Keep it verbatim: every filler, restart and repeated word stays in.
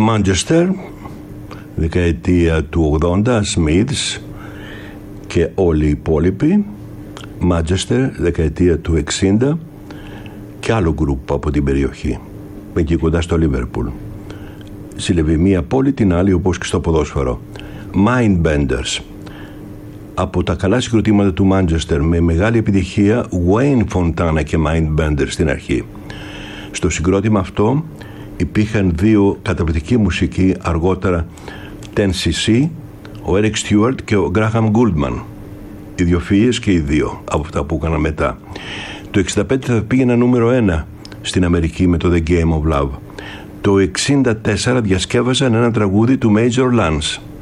Manchester, δεκαετία του ογδόντα, Smiths και όλοι οι υπόλοιποι. Manchester, δεκαετία του εξήντα και άλλο γκρουπ από την περιοχή, εκεί κοντά στο Λίβερπουλ. Συλλευεί μία πόλη την άλλη, όπως και στο ποδόσφαιρο. Mindbenders. Από τα καλά συγκροτήματα του Manchester με μεγάλη επιτυχία, Wayne Fontana και Mindbenders στην αρχή. Στο συγκρότημα αυτό υπήρχαν δύο καταπληκτικοί μουσικοί αργότερα, ten σι σι, ο Eric Stewart και ο Graham Gouldman. Ιδιοφυΐες και οι δύο από αυτά που έκανα μετά. Το εξήντα πέντε θα πήγαινα νούμερο ένα στην Αμερική με το The Game of Love. Το εξήντα τέσσερα διασκεύασαν ένα τραγούδι του Major Lance.